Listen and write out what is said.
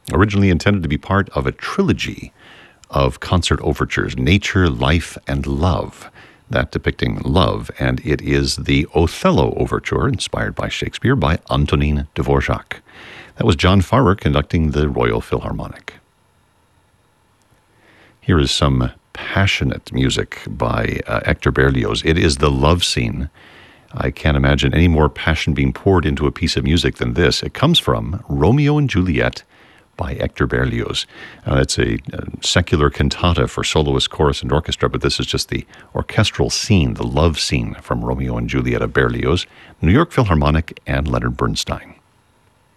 Originally intended to be part of a trilogy of concert overtures, Nature, Life, and Love, that depicting love, and it is the Othello Overture, inspired by Shakespeare, by Antonin Dvorak. That was John Farrar conducting the Royal Philharmonic. Here is some passionate music by Hector Berlioz. It is the love scene. I can't imagine any more passion being poured into a piece of music than this. It comes from Romeo and Juliet by Hector Berlioz. It's a secular cantata for soloist, chorus, and orchestra, but this is just the orchestral scene, the love scene from Romeo and Juliet of Berlioz, New York Philharmonic, and Leonard Bernstein.